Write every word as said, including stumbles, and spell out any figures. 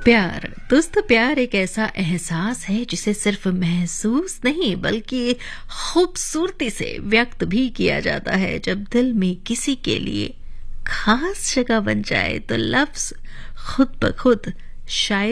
प्यार दोस्तों, प्यार एक ऐसा एहसास है जिसे सिर्फ महसूस नहीं बल्कि खूबसूरती से व्यक्त भी किया जाता है। जब दिल में किसी के लिए खास जगह बन जाए तो लफ्ज खुद ब खुद शायद